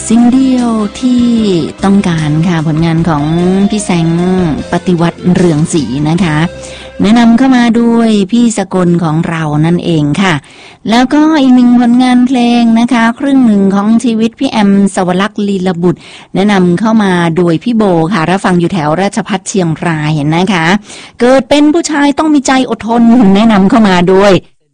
สิ่งเดียวที่ต้องการค่ะผลงานของพี่แสงปฏิวัติเรืองศรีนะคะแนะนำเข้ามาด้วยพี่สกลของเรานั่นเองค่ะแล้วก็อีกหนึ่งผลงานเพลงนะคะครึ่งหนึ่งของชีวิตพี่แอมสวรักษ์ลีลบุตรแนะนำเข้ามาโดยพี่โบค่ะรับฟังอยู่แถวราชภัฏเชียงรายนะคะเกิดเป็นผู้ชายต้องมีใจอดทนแนะนำเข้ามาด้วย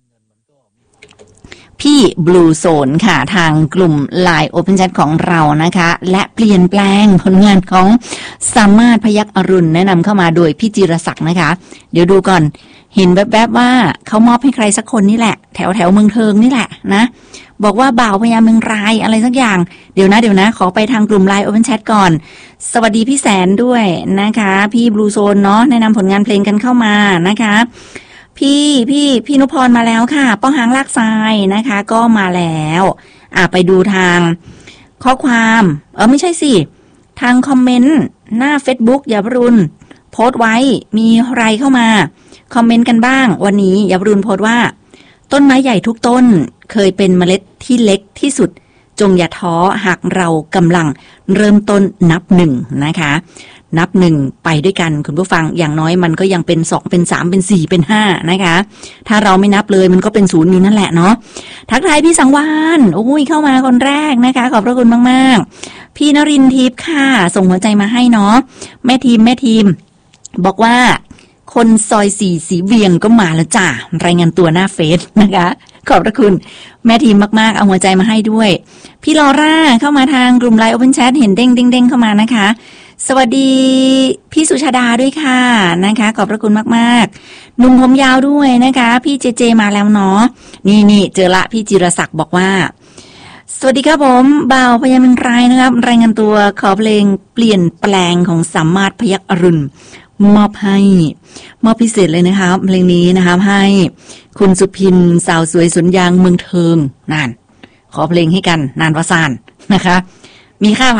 พี่บลูโซนค่ะทางกลุ่ม LINE Open Chat ของเรานะคะและเปลี่ยนแปลงผลงานของสามารถพยัคฆ์อรุณแนะนำเข้ามาโดยพี่จิรศักดิ์นะคะเดี๋ยวดูก่อนเห็นแวบๆว่าเขามอบให้ใครสักคนนี่แหละแถวเมืองเทิงนี่แหละนะบอกว่าบ่าวพญาเมืองรายอะไรสักอย่างเดี๋ยวนะขอไปทางกลุ่ม LINE Open Chat ก่อนสวัสดีพี่แสนด้วยนะคะพี่บลูโซนเนาะแนะนำผลงานเพลงกันเข้ามานะคะพี่นุพรมาแล้วค่ะป้อหางลากทรายนะคะก็มาแล้วไปดูทางข้อความไม่ใช่สิทางคอมเมนต์หน้า Facebook อย่าบรุนโพสต์ไว้มีใครเข้ามาคอมเมนต์กันบ้างวันนี้อย่าบรุนโพสต์ว่าต้นไม้ใหญ่ทุกต้นเคยเป็นเมล็ดที่เล็กที่สุดจงอย่าท้อหากเรากำลังเริ่มต้นนับหนึ่งนะคะนับหนึ่งไปด้วยกันคุณผู้ฟังอย่างน้อยมันก็ยังเป็น2เป็น3เป็น4เป็น5นะคะถ้าเราไม่นับเลยมันก็เป็น0อยู่นั่นแหละเนาะทักทายพี่สังวานเข้ามาคนแรกนะคะขอบพระคุณมากๆพี่นรินทร์ทิพย์ค่ะส่งหัวใจมาให้เนาะแม่ทีมบอกว่าคนซอย4สีเวียงก็มาแล้วจ้ารายงานตัวหน้าเฟซนะคะขอบพระคุณแม่ทีมมากๆเอาหัวใจมาให้ด้วยพี่ลอร่าเข้ามาทางกลุ่ม LINE Open Chat เห็นเด้งเข้ามานะคะสวัสดีพี่สุชาดาด้วยค่ะนะคะขอบพระคุณมากๆหนุ่มผมยาวด้วยนะคะพี่เจมาแล้วเนาะนี่เจอละพี่จิรศักดิ์บอกว่าสวัสดีครับผมบ่าวพญาเมืองรายนะครับรายงานตัวขอเพลงเปลี่ยนแปลงของสามารถพยัคฆ์อรุณมอบพิเศษเลยนะครับเพลงนี้นะครับให้คุณสุพินสาวสวยสวนยางเมืองเทิงนั่นขอเพลงให้กันนานวสานนะคะมีค่า